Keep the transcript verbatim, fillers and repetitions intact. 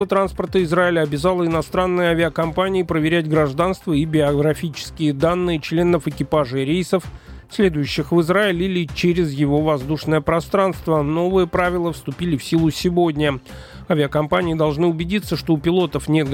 транспорта Израиля обязало иностранные авиакомпании проверять гражданство и биографические данные членов экипажей рейсов, следующих в Израиль или через его воздушное пространство. Новые правила вступили в силу сегодня. Авиакомпании должны убедиться, что у пилотов нет